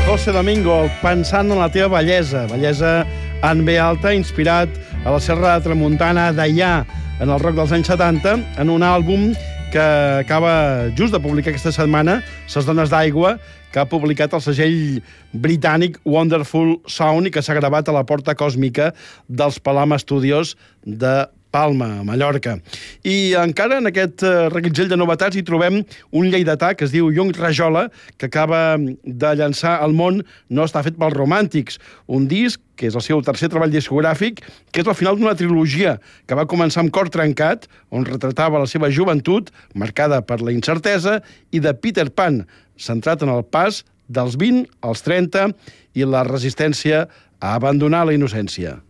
José Domingo, pensant en la teva bellesa, bellesa en B alta, inspirat a la Serra de Tramuntana d'Allà, en el rock dels anys 70, en un àlbum que acaba just de publicar aquesta setmana, Ses dones d'aigua, que ha publicat el segell britànic Wonderful Sound i que s'ha gravat a la Porta Còsmica dels Palama Studios de Palma, a Mallorca. I encara en aquest reguitzell de novetats hi trobem un lleidatà que es diu Young Rajola, que acaba de llançar al món No està fet pels romàntics, un disc que és el seu tercer treball discogràfic, que és el final d'una trilogia que va començar amb Cor trencat, on retratava la seva joventut, marcada per la incertesa, i de Peter Pan, centrat en el pas dels 20 als 30 i la resistència a abandonar la innocència.